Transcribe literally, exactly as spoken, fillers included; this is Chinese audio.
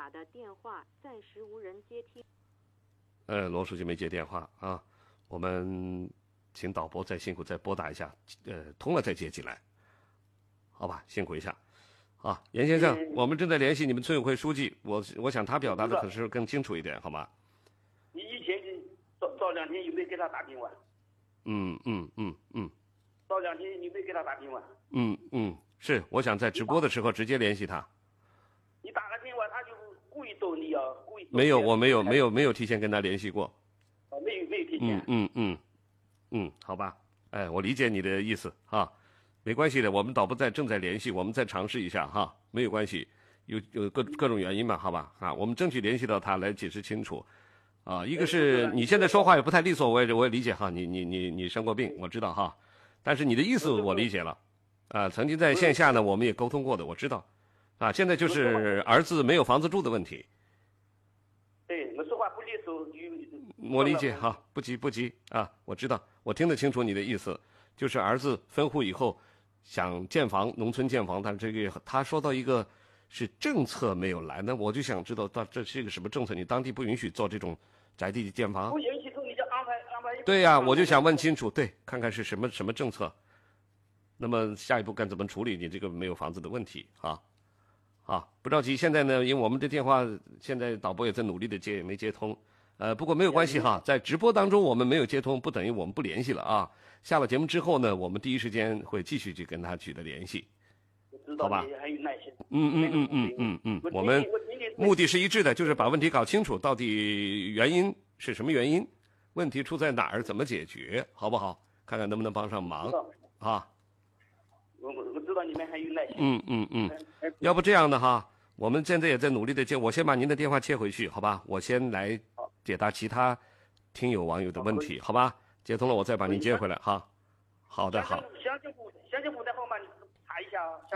打的电话暂时无人接听。 呃，罗书记没接电话啊，我们请导播再辛苦再拨打一下，呃，通了再接进来，好吧，辛苦一下。啊，严先生， 嗯、 我们正在联系你们村委会书记，我我想他表达的可是更清楚一点，好吗？ 你以前早早两天有没有给他打电话？ 嗯嗯嗯嗯。 早两天你没给他打电话？ 嗯嗯，是，我想在直播的时候直接联系他。 你打个电话，他就故意逗你啊，故意。 没有，我没有没有没有提前跟他联系过。 哦，没有没有提前。 嗯嗯嗯嗯，好吧，哎，我理解你的意思哈。没关系的，我们导播在正在联系，我们再尝试一下哈，没有关系，有有各各种原因嘛，好吧啊，我们争取联系到他来解释清楚，啊，一个是你现在说话也不太利索，我也我也理解哈，你你你你生过病，我知道哈，但是你的意思我理解了，啊，曾经在线下呢我们也沟通过的，我知道，啊，现在就是儿子没有房子住的问题。 对，我说话不利索， 我理解哈，不急不急啊，我知道，我听得清楚你的意思，就是儿子分户以后。想建房，农村建房，但这个他说到一个是政策没有来，那我就想知道，到这是一个什么政策？你当地不允许做这种宅地建房？ 不允许做，你就安排安排。 对呀、啊，我就想问清楚，对，看看是什么什么政策。那么下一步该怎么处理你这个没有房子的问题啊？啊，不着急，现在呢，因为我们的电话现在导播也在努力的接，也没接通。呃，不过没有关系哈，在直播当中我们没有接通，不等于我们不联系了啊。下了节目之后呢，我们第一时间会继续去跟他取得联系，好吧？ 还有耐心。 嗯嗯嗯嗯嗯嗯，我们目的是一致的，就是把问题搞清楚，到底原因是什么原因，问题出在哪儿，怎么解决，好不好？看看能不能帮上忙啊。 我我知道你们还有耐心。 嗯嗯嗯，要不这样的哈，我们现在也在努力的接，我先把您的电话切回去，好吧？我先来解答其他听友网友的问题，好吧？接通了，我再把您接回来哈。好的，好。 乡政府乡政府的号码你查一下啊。